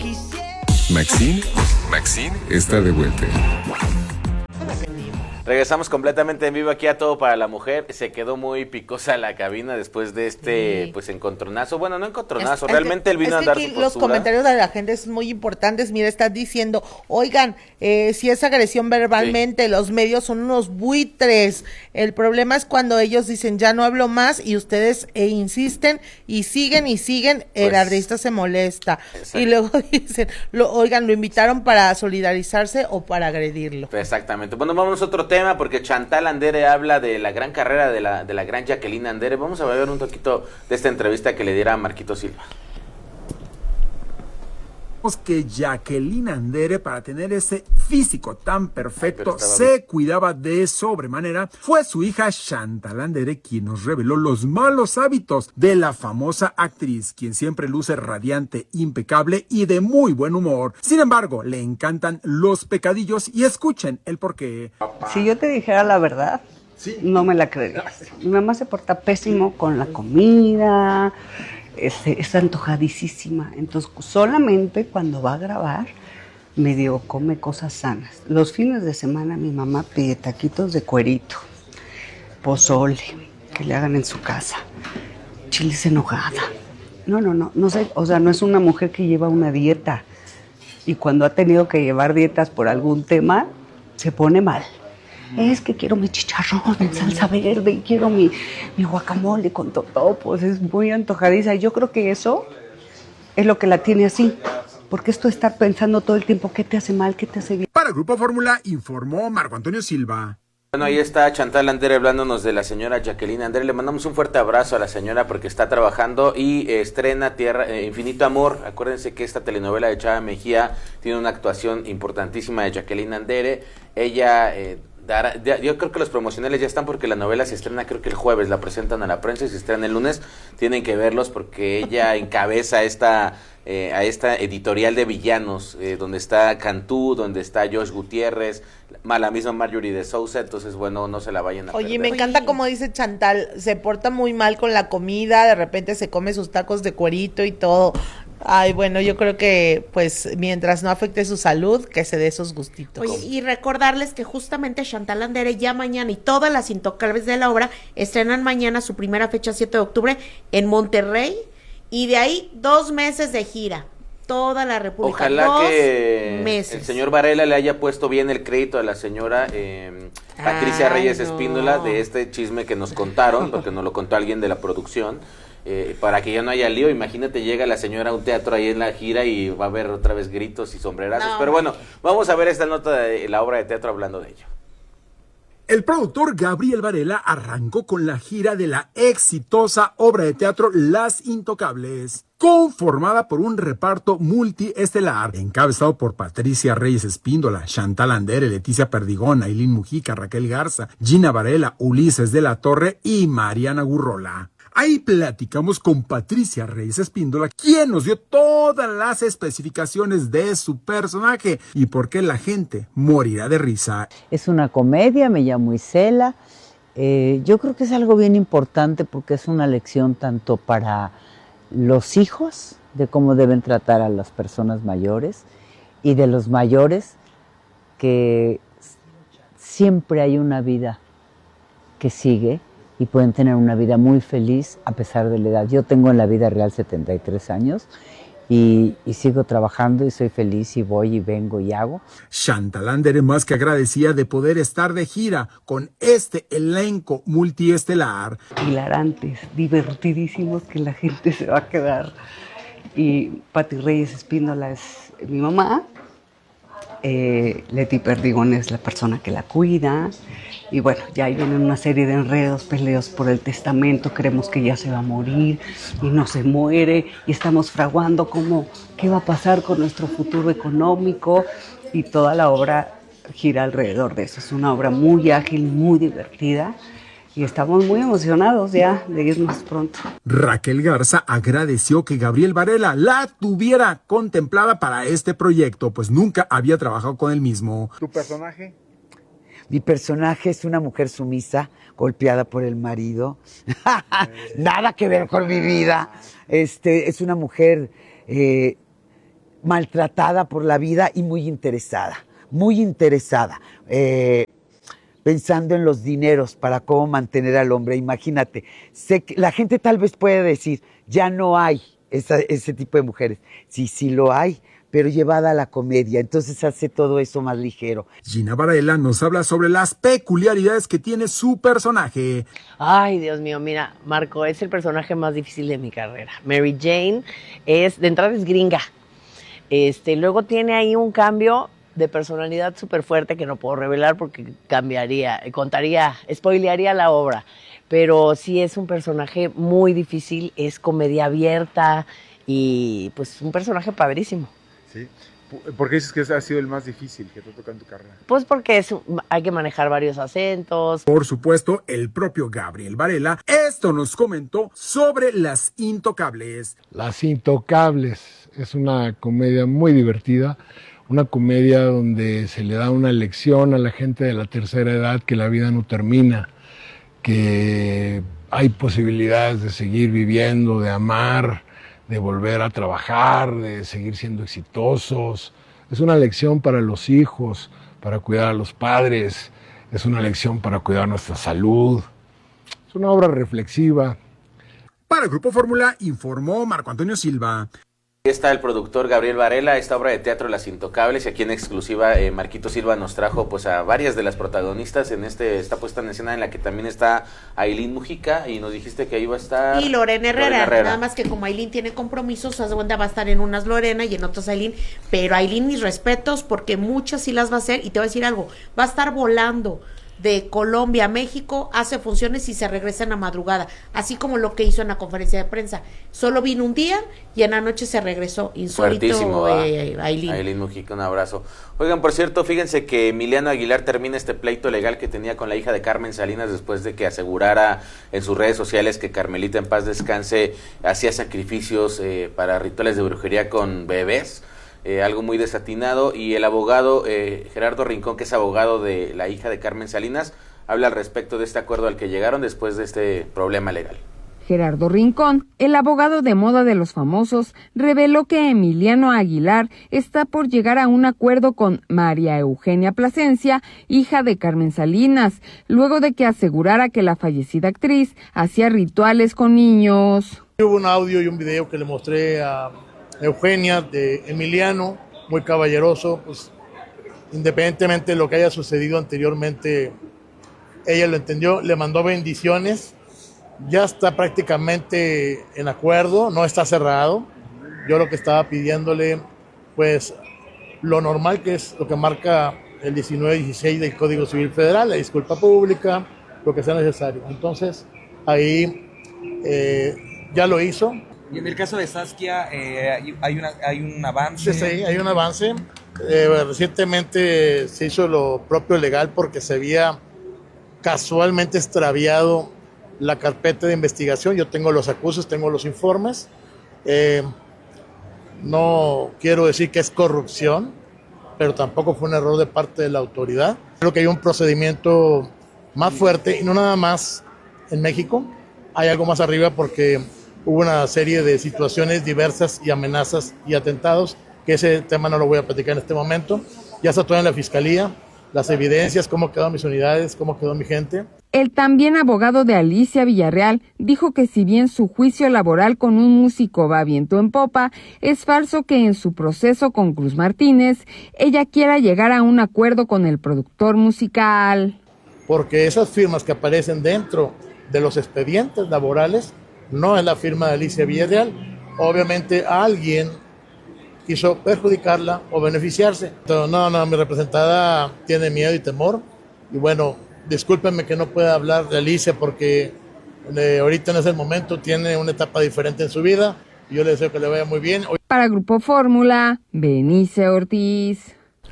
Maxine está de vuelta. Regresamos completamente en vivo aquí a Todo para la Mujer. Se quedó muy picosa la cabina después de este pues encontronazo. Bueno, no encontronazo, realmente él vino a dar su postura. Los comentarios de la gente son muy importantes. Mira, están diciendo, oigan, si es agresión verbalmente, sí, los medios son unos buitres. El problema es cuando ellos dicen, ya no hablo más, y ustedes insisten y siguen, el artista se molesta. Exacto. Y luego dicen, oigan, ¿lo invitaron para solidarizarse o para agredirlo? Exactamente. Bueno, vamos a otro tema, porque Chantal Andere habla de la gran carrera de la gran Jacqueline Andere. Vamos a ver un poquito de esta entrevista que le diera a Marquito Silva. Que Jacqueline Andere, para tener ese físico tan perfecto, se cuidaba de sobremanera. Fue su hija Chantal Andere quien nos reveló los malos hábitos de la famosa actriz, quien siempre luce radiante, impecable y de muy buen humor. Sin embargo, le encantan los pecadillos, y escuchen el porqué. Si yo te dijera la verdad, sí, no me la creerías. Mi mamá se porta pésimo con la comida, es antojadísima, entonces solamente cuando va a grabar medio come cosas sanas. Los fines de semana mi mamá pide taquitos de cuerito, pozole, que le hagan en su casa, chiles en nogada. No sé, o sea, no es una mujer que lleva una dieta, y cuando ha tenido que llevar dietas por algún tema, se pone mal. Es que quiero mi chicharrón en salsa verde y quiero mi guacamole con totopos, es muy antojadiza. Y yo creo que eso es lo que la tiene así, porque esto de estar pensando todo el tiempo qué te hace mal, qué te hace bien. Para Grupo Fórmula informó Marco Antonio Silva. Bueno, ahí está Chantal Andere hablándonos de la señora Jacqueline Andere. Le mandamos un fuerte abrazo a la señora porque está trabajando y estrena Infinito Amor. Acuérdense que esta telenovela de Chava Mejía tiene una actuación importantísima de Jacqueline Andere. Ella... yo creo que los promocionales ya están, porque la novela se estrena creo que el jueves, la presentan a la prensa y se estrena el lunes. Tienen que verlos porque ella encabeza a esta editorial de villanos, donde está Cantú, donde está Josh Gutiérrez, la misma Marjorie de Sousa. Entonces, bueno, no se la vayan a perder. Oye, me encanta como dice Chantal, se porta muy mal con la comida, de repente se come sus tacos de cuerito y todo. Ay, bueno, yo creo que pues mientras no afecte su salud, que se dé esos gustitos. Oye, y recordarles que justamente Chantal Andere ya mañana, y todas las intocables de la obra estrenan mañana su primera fecha, 7 de octubre, en Monterrey, y de ahí 2 meses de gira, toda la República. Ojalá que meses. El señor Varela le haya puesto bien el crédito a la señora Patricia Reyes Espíndola de este chisme que nos contaron, porque nos lo contó alguien de la producción. Para que ya no haya lío. Imagínate, llega la señora a un teatro ahí en la gira y va a haber otra vez gritos y sombrerazos. Pero bueno, vamos a ver esta nota de la obra de teatro hablando de ello. El productor Gabriel Varela arrancó con la gira de la exitosa obra de teatro Las Intocables, conformada por un reparto multiestelar, encabezado por Patricia Reyes Espíndola, Chantal Andere, Leticia Perdigón, Ailín Mujica, Raquel Garza, Gina Varela, Ulises de la Torre y Mariana Gurrola. Ahí platicamos con Patricia Reyes Espíndola, quien nos dio todas las especificaciones de su personaje y por qué la gente morirá de risa. Es una comedia, me llamo Isela. Yo creo que es algo bien importante porque es una lección tanto para los hijos de cómo deben tratar a las personas mayores, y de los mayores, que siempre hay una vida que sigue y pueden tener una vida muy feliz a pesar de la edad. Yo tengo en la vida real 73 años y sigo trabajando y soy feliz y voy y vengo y hago. Chantal Andere más que agradecida de poder estar de gira con este elenco multiestelar. Hilarantes, divertidísimos, que la gente se va a quedar. Y Pati Reyes Espíndola es mi mamá, Leti Perdigón es la persona que la cuida. Y bueno, ya ahí vienen una serie de enredos, peleos por el testamento, creemos que ya se va a morir y no se muere, y estamos fraguando qué va a pasar con nuestro futuro económico, y toda la obra gira alrededor de eso. Es una obra muy ágil, muy divertida, y estamos muy emocionados ya de irnos pronto. Raquel Garza agradeció que Gabriel Varela la tuviera contemplada para este proyecto, pues nunca había trabajado con él mismo. ¿Tu personaje? Mi personaje es una mujer sumisa, golpeada por el marido. Nada que ver con mi vida. Es una mujer maltratada por la vida y muy interesada, pensando en los dineros para cómo mantener al hombre. Imagínate, sé que la gente tal vez puede decir, ya no hay ese tipo de mujeres. Sí lo hay, pero llevada a la comedia, entonces hace todo eso más ligero. Gina Varela nos habla sobre las peculiaridades que tiene su personaje. Ay, Dios mío, mira, Marco, es el personaje más difícil de mi carrera. Mary Jane de entrada es gringa. Luego tiene ahí un cambio de personalidad súper fuerte que no puedo revelar porque spoilearía la obra. Pero sí es un personaje muy difícil, es comedia abierta y pues un personaje padrísimo. ¿Sí? ¿Por qué dices que ha sido el más difícil que te toca en tu carrera? Pues porque hay que manejar varios acentos. Por supuesto, el propio Gabriel Varela esto nos comentó sobre Las Intocables. Las Intocables es una comedia muy divertida, una comedia donde se le da una lección a la gente de la tercera edad que la vida no termina, que hay posibilidades de seguir viviendo, de amar, de volver a trabajar, de seguir siendo exitosos. Es una lección para los hijos, para cuidar a los padres, es una lección para cuidar nuestra salud. Es una obra reflexiva. Para el Grupo Fórmula informó Marco Antonio Silva. Está el productor Gabriel Varela, esta obra de teatro Las Intocables, y aquí en exclusiva Marquito Silva nos trajo pues a varias de las protagonistas en esta puesta en escena en la que también está Ailín Mujica, y nos dijiste que ahí va a estar y Lorena Herrera, nada más que como Ailín tiene compromisos, haz de cuenta, va a estar en unas Lorena y en otras Ailín, pero Ailín mis respetos porque muchas sí las va a hacer, y te voy a decir algo, va a estar volando de Colombia a México, hace funciones y se regresa en la madrugada, así como lo que hizo en la conferencia de prensa. Solo vino un día y en la noche se regresó. Insólito. Ailín Mujica, un abrazo. Oigan, por cierto, fíjense que Emiliano Aguilar termina este pleito legal que tenía con la hija de Carmen Salinas después de que asegurara en sus redes sociales que Carmelita, en paz descanse, hacía sacrificios para rituales de brujería con bebés. Algo muy desatinado, y el abogado Gerardo Rincón, que es abogado de la hija de Carmen Salinas, habla al respecto de este acuerdo al que llegaron después de este problema legal. Gerardo Rincón, el abogado de moda de los famosos, reveló que Emiliano Aguilar está por llegar a un acuerdo con María Eugenia Plasencia, hija de Carmen Salinas, luego de que asegurara que la fallecida actriz hacía rituales con niños. Hubo un audio y un video que le mostré a Eugenia de Emiliano, muy caballeroso, pues independientemente de lo que haya sucedido anteriormente, ella lo entendió, le mandó bendiciones, ya está prácticamente en acuerdo, no está cerrado. Yo lo que estaba pidiéndole, pues lo normal, que es lo que marca el 19-16 del Código Civil Federal, la disculpa pública, lo que sea necesario. Entonces ahí ya lo hizo. Y en el caso de Saskia, hay un avance. Sí, hay un avance. Recientemente se hizo lo propio legal porque se había casualmente extraviado la carpeta de investigación. Yo tengo los acusos, tengo los informes. No quiero decir que es corrupción, pero tampoco fue un error de parte de la autoridad. Creo que hay un procedimiento más fuerte, y no nada más en México. Hay algo más arriba porque hubo una serie de situaciones diversas y amenazas y atentados, que ese tema no lo voy a platicar en este momento. Ya está todo en la fiscalía, las evidencias, cómo quedaron mis unidades, cómo quedó mi gente. El también abogado de Alicia Villarreal dijo que si bien su juicio laboral con un músico va viento en popa, es falso que en su proceso con Cruz Martínez ella quiera llegar a un acuerdo con el productor musical. Porque esas firmas que aparecen dentro de los expedientes laborales no es la firma de Alicia Villarreal. Obviamente alguien quiso perjudicarla o beneficiarse. Entonces, no, mi representada tiene miedo y temor. Y bueno, discúlpenme que no pueda hablar de Alicia porque ahorita en ese momento tiene una etapa diferente en su vida. Y yo le deseo que le vaya muy bien. Para Grupo Fórmula, Benice Ortiz.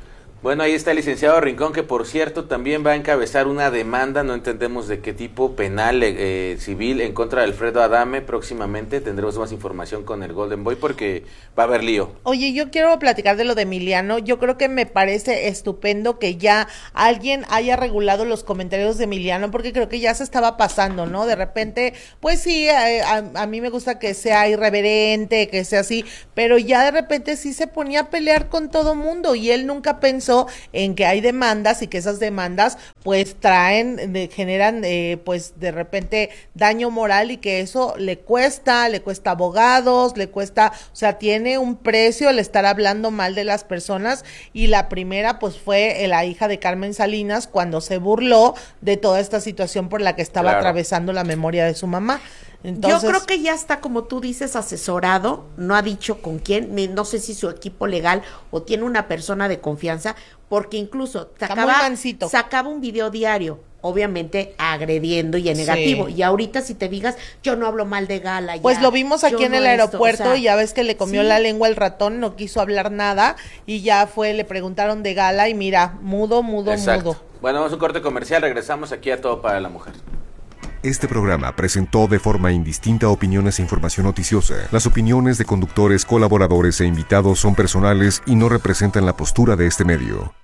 Bueno, ahí está el licenciado Rincón, que por cierto también va a encabezar una demanda, no entendemos de qué tipo, penal, civil, en contra de Alfredo Adame. Próximamente tendremos más información con el Golden Boy porque va a haber lío. Oye, yo quiero platicar de lo de Emiliano. Yo creo que me parece estupendo que ya alguien haya regulado los comentarios de Emiliano, porque creo que ya se estaba pasando, ¿no? De repente, pues sí, a mí me gusta que sea irreverente, que sea así, pero ya de repente sí se ponía a pelear con todo mundo y él nunca pensó en que hay demandas y que esas demandas pues generan pues de repente daño moral y que eso le cuesta abogados, le cuesta, o sea, tiene un precio el estar hablando mal de las personas. Y la primera pues fue la hija de Carmen Salinas, cuando se burló de toda esta situación por la que estaba atravesando la memoria de su mamá. Entonces, yo creo que ya está, como tú dices, asesorado, no ha dicho con quién, no sé si su equipo legal o tiene una persona de confianza, porque incluso sacaba un video diario, obviamente agrediendo y en negativo, y ahorita si te digas, yo no hablo mal de Gala. Pues lo vimos aquí en el aeropuerto, y ya ves que le comió la lengua el ratón, no quiso hablar nada, y ya le preguntaron de Gala, y mira, mudo. Bueno, vamos a un corte comercial, regresamos aquí a Todo para la Mujer. Este programa presentó de forma indistinta opiniones e información noticiosa. Las opiniones de conductores, colaboradores e invitados son personales y no representan la postura de este medio.